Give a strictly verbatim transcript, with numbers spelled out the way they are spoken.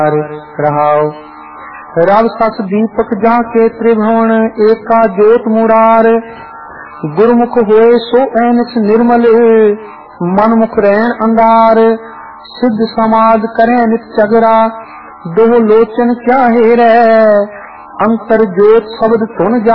रहाओ। रव सस दीपक जाके त्रिभुवन एका ज्योत मुरार। गुरमुख होए सो ऐनस निर्मल मनमुख रहन अंगार। सिद्ध समाज करे नित चगरा दो लोचन क्या हेरै। अंतर ज्योत शब्द सुन जा